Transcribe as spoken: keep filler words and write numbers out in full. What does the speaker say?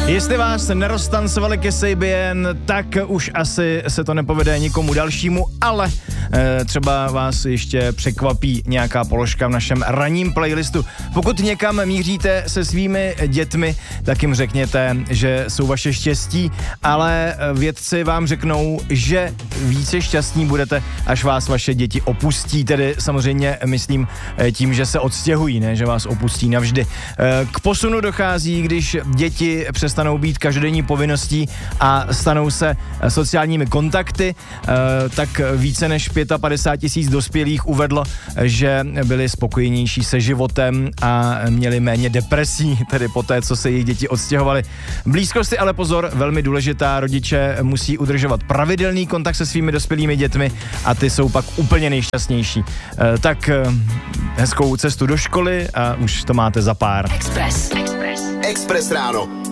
Jestli vás neroztancovali ke Sabien, tak už asi se to nepovede nikomu dalšímu, ale e, třeba vás ještě překvapí nějaká položka v našem ranním playlistu. Pokud někam míříte se svými dětmi, tak jim řekněte, že jsou vaše štěstí, ale vědci vám řeknou, že více šťastní budete, až vás vaše děti opustí, tedy samozřejmě myslím tím, že se odstěhují, ne, že vás opustí navždy. E, k posunu dochází, když děti přestanou být každodenní povinností a stanou se sociálními kontakty, tak více než padesát pět tisíc dospělých uvedlo, že byli spokojenější se životem a měli méně depresí, tedy po té, co se jejich děti odstěhovaly. Blízkosti ale pozor, velmi důležitá, rodiče musí udržovat pravidelný kontakt se svými dospělými dětmi a ty jsou pak úplně nejšťastnější. Tak hezkou cestu do školy a už to máte za pár. Express. Express. Express ráno.